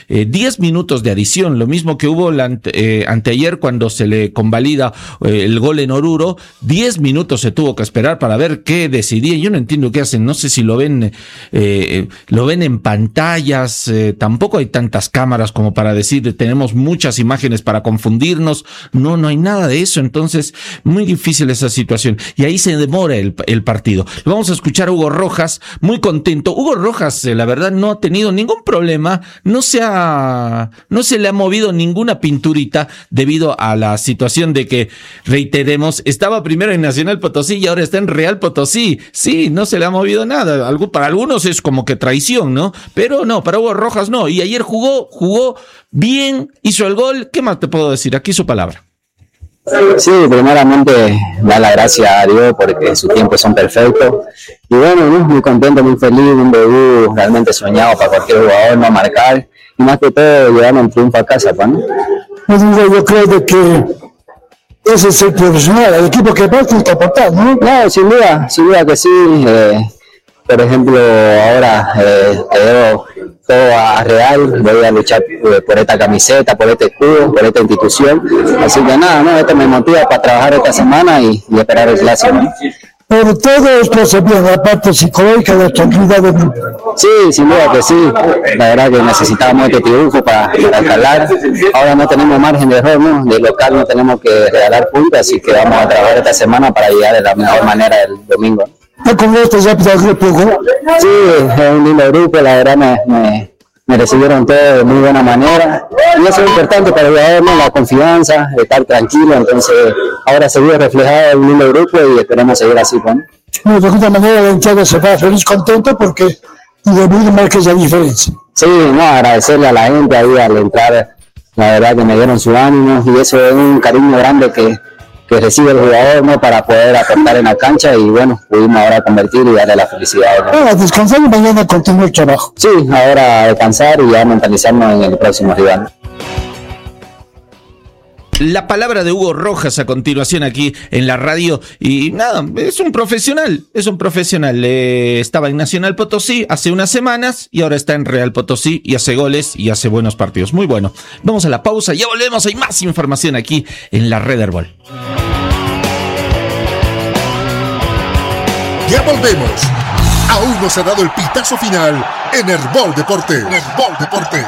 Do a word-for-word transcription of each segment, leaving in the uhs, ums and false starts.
eh, diez minutos de adición, lo mismo que hubo la ante, eh, anteayer cuando se le convalida eh, el gol en Oruro, diez minutos se tuvo que esperar para ver qué decidía. Yo no entiendo qué hacen, no sé si lo ven, eh, lo ven en pantallas, eh, tampoco hay tantas cámaras como para decir, tenemos muchas imágenes para confundirnos, no, no hay nada de eso, entonces muy difícil esa situación, y ahí se demora el, el partido. Vamos a escuchar a Hugo Rojas, muy contento. Hugo Rojas, eh, la verdad, no ha tenido ningún problema, no se ha, no se le ha movido ninguna pinturita debido a la situación de que, reiteremos, estaba primero en Nacional Potosí y ahora está en Real Potosí. Sí, no se le ha movido nada. Algo, para algunos es como que traición, ¿no? Pero no, para Hugo Rojas no. Y ayer jugó, jugó bien, hizo el gol. ¿Qué más te puedo decir? Aquí su palabra. Sí, primeramente dar la gracia a Dios porque sus tiempos son perfectos y bueno, ¿no? Muy contento, muy feliz, un debut realmente soñado para cualquier jugador, no marcar y más que todo llevar un triunfo a casa, ¿no? Yo creo de que ese es el profesional, el equipo que más tiene que aportar, ¿no? No, sin duda, sin duda que sí. Eh, por ejemplo, ahora eh, veo todo a Real, voy a luchar por esta camiseta, por este escudo, por esta institución, así que nada, no, esto me motiva para trabajar esta semana y, y esperar el clásico, ¿no? Pero todo esto se viene la parte psicológica de la tranquilidad del grupo. Sí, sin duda que sí, la verdad que necesitábamos este triunfo para, para escalar, ahora no tenemos margen de error, ¿no? De local no tenemos que regalar puntos, así que vamos a trabajar esta semana para llegar de la mejor manera el domingo. ¿Cómo estás ya para el grupo? Sí, es un lindo grupo, la verdad me, me, me recibieron todo de muy buena manera y eso es importante para el jugador, ¿no? La confianza, estar tranquilo, entonces ahora se vio reflejado en un lindo grupo y esperemos seguir así, ¿no? No, de alguna manera la hinchada se va feliz, contento porque de muy marca esa diferencia. Sí, no, agradecerle a la gente ahí al entrar, la verdad que me dieron su ánimo y eso es un cariño grande que que recibe el jugador, ¿no? Para poder aportar en la cancha y bueno, pudimos ahora convertir y darle la felicidad, ¿no? Ahora descansar y mañana continúa el trabajo. Sí, ahora descansar y ya mentalizarnos en el próximo rival. La palabra de Hugo Rojas a continuación aquí en la radio y nada, es un profesional, es un profesional, eh, estaba en Nacional Potosí hace unas semanas y ahora está en Real Potosí y hace goles y hace buenos partidos, muy bueno. Vamos a la pausa, ya volvemos, hay más información aquí en la Red Herbol. Ya volvemos, aún no se ha dado el pitazo final en Herbol Deportes. Herbol Deportes.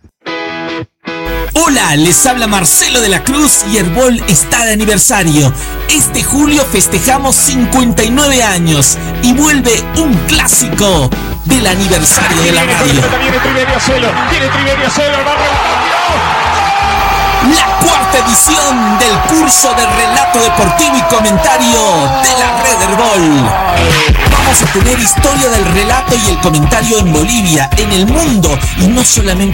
Hola, les habla Marcelo de la Cruz y Herbol está de aniversario. Este julio festejamos cincuenta y nueve años y vuelve un clásico del aniversario de la radio. Viene Triverio Suelo, viene Triverio Suelo, la cuarta edición del curso de relato deportivo y comentario de la Red Herbol. Vamos a tener historia del relato y el comentario en Bolivia, en el mundo y no solamente